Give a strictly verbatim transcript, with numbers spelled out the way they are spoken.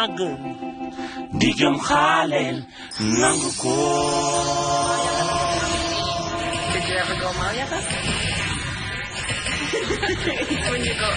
màgg digam xaaleel nangu ko Did you ever go Maliaka? When you go